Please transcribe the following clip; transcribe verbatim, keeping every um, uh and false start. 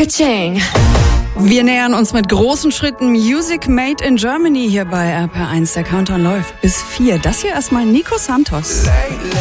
Ka-ching. Wir nähern uns mit großen Schritten Music Made in Germany hier bei R P R eins. Der Countdown läuft bis vier. Das hier erstmal Nico Santos.